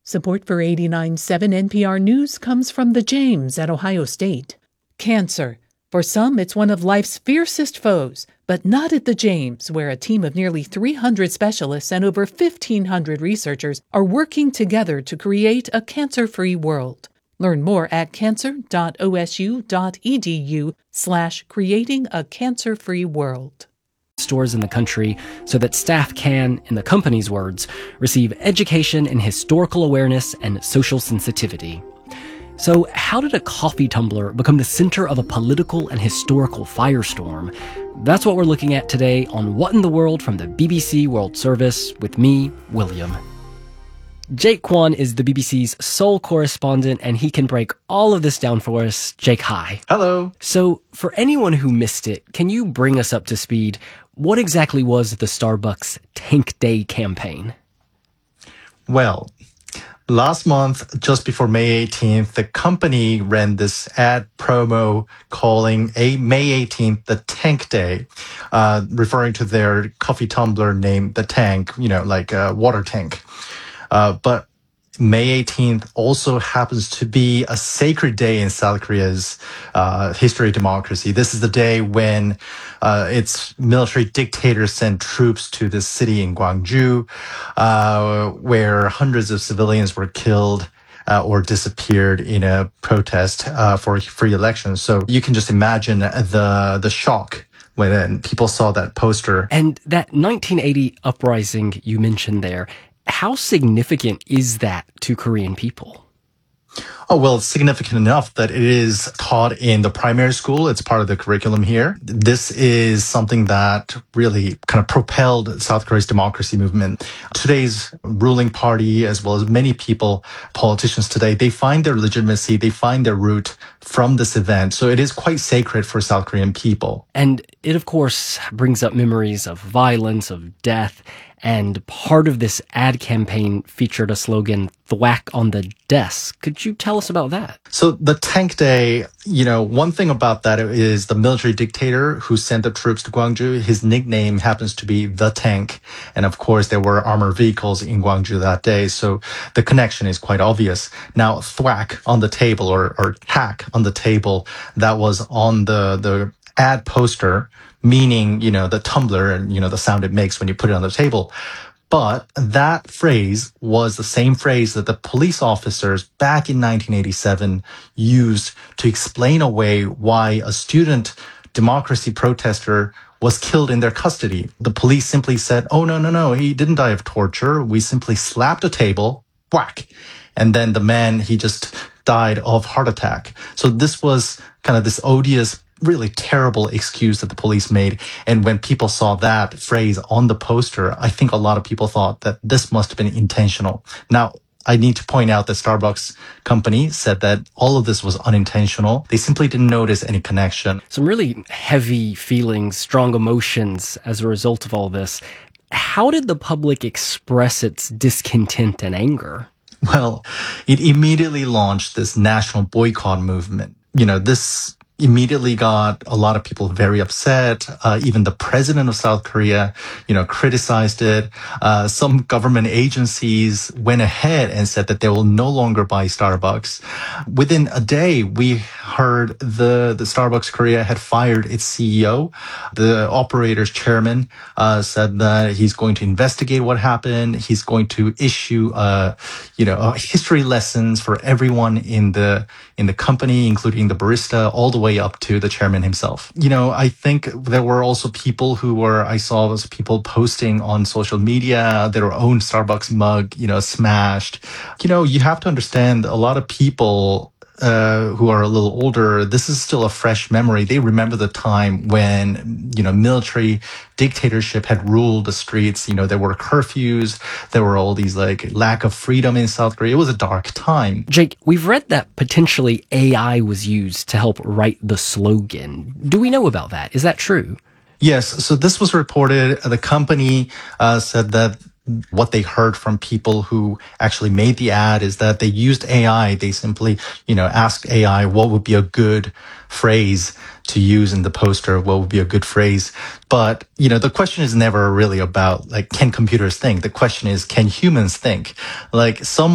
Support for 89.7 NPR News comes from the James at Ohio State. Cancer. For some, it's one of life's fiercest foes, but not at the James, where a team of nearly 300 specialists and over 1,500 researchers are working together to create a cancer-free world. Learn more at cancer.osu.edu/creating a cancer-free world. Stores in the country so that staff can, in the company's words, receive education in historical awareness and social sensitivity. So how did a coffee tumbler become the center of a political and historical firestorm? That's what we're looking at today on What in the World from the BBC World Service with me, William. Jake Kwan is the BBC's sole correspondent, and he can break all of this down for us. Jake, hi. Hello. So for anyone who missed it, can you bring us up to speed? What exactly was the Starbucks Tank Day campaign? Well, last month, just before May 18th, the company ran this ad promo calling May 18th the Tank Day, referring to their coffee tumbler named the Tank, like a water tank. But May 18th also happens to be a sacred day in South Korea's history of democracy. This is the day when its military dictator sent troops to this city in Gwangju, where hundreds of civilians were killed or disappeared in a protest for free elections. So you can just imagine the shock when people saw that poster. And that 1980 uprising you mentioned there, how significant is that to Korean people? Oh, well, it's significant enough that it is taught in the primary school. It's part of the curriculum here. This is something that really kind of propelled South Korea's democracy movement. Today's ruling party, as well as many people, politicians today, they find their legitimacy, they find their root from this event. So it is quite sacred for South Korean people. And it, of course, brings up memories of violence, of death. And part of this ad campaign featured a slogan, "Thwack on the desk." Could you tell us about that? So the Tank Day, one thing about that is the military dictator who sent the troops to Gwangju, his nickname happens to be the Tank. And of course, there were armored vehicles in Gwangju that day. So the connection is quite obvious. Now, thwack on the table or hack on the table, that was on the ad poster, meaning, the tumbler and, the sound it makes when you put it on the table. But that phrase was the same phrase that the police officers back in 1987 used to explain away why a student democracy protester was killed in their custody. The police simply said, "Oh, no, he didn't die of torture. We simply slapped a table, whack." And then the man, he just died of heart attack. So this was kind of this odious, really terrible excuse that the police made. And when people saw that phrase on the poster, I think a lot of people thought that this must have been intentional. Now, I need to point out that Starbucks company said that all of this was unintentional. They simply didn't notice any connection. Some really heavy feelings, strong emotions as a result of all this. How did the public express its discontent and anger? Well, it immediately launched this national boycott movement. This immediately got a lot of people very upset. Even the president of South Korea, criticized it. Some government agencies went ahead and said that they will no longer buy Starbucks. Within a day, we heard the Starbucks Korea had fired its CEO. The operator's chairman said that he's going to investigate what happened. He's going to issue, history lessons for everyone in the company, including the barista, all the way up to the chairman himself. I think there were also people I saw those people posting on social media their own Starbucks mug, smashed. You have to understand a lot of people who are a little older, this is still a fresh memory. They remember the time when, military dictatorship had ruled the streets. There were curfews. There were all these lack of freedom in South Korea. It was a dark time. Jake, we've read that potentially AI was used to help write the slogan. Do we know about that? Is that true? Yes. So this was reported. The company said that what they heard from people who actually made the ad is that they used AI. They simply, asked AI what would be a good phrase to use in the poster, what would be a good phrase. But, the question is never really about, can computers think? The question is, can humans think? Some